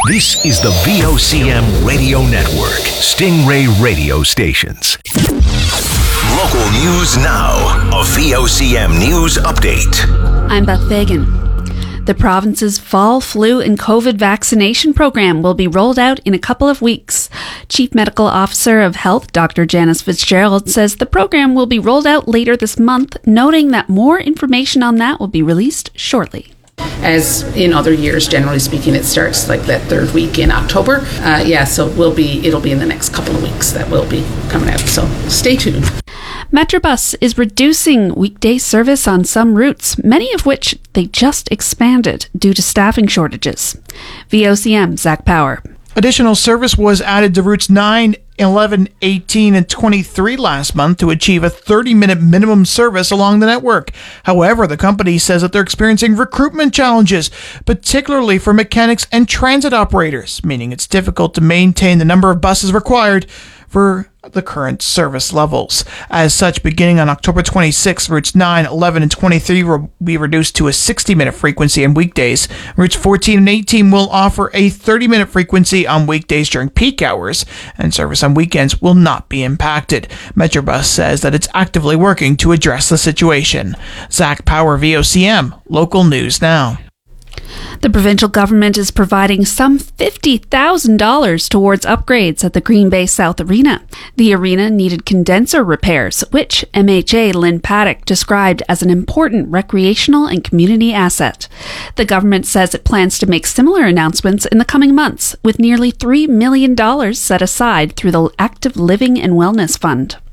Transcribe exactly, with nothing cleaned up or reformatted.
This is the V O C M Radio Network, Stingray Radio Stations. Local news now. A V O C M News Update. I'm Beth Fagan. The province's fall flu and COVID vaccination program will be rolled out in a couple of weeks. Chief Medical Officer of Health, Doctor Janice Fitzgerald, says the program will be rolled out later this month, noting that more information on that will be released shortly. As in other years, generally speaking, it starts like that third week in October. Uh, yeah, so we'll be it'll be in the next couple of weeks that will be coming out. So stay tuned. Metrobus is reducing weekday service on some routes, many of which they just expanded due to staffing shortages. V O C M, Zach Power. Additional service was added to routes nine, eleven, eighteen, and twenty-three last month to achieve a thirty-minute minimum service along the network. However, the company says that they're experiencing recruitment challenges, particularly for mechanics and transit operators, meaning it's difficult to maintain the number of buses required for the current service levels. As such, beginning on October twenty-sixth, routes nine, eleven, and twenty-three will be reduced to a sixty-minute frequency on weekdays. Routes fourteen and eighteen will offer a thirty-minute frequency on weekdays during peak hours, and service on weekends will not be impacted. Metrobus says that it's actively working to address the situation. Zach Power, V O C M, Local News Now. The provincial government is providing some fifty thousand dollars towards upgrades at the Green Bay South Arena. The arena needed condenser repairs, which M H A Lynn Paddock described as an important recreational and community asset. The government says it plans to make similar announcements in the coming months, with nearly three million dollars set aside through the Active Living and Wellness Fund.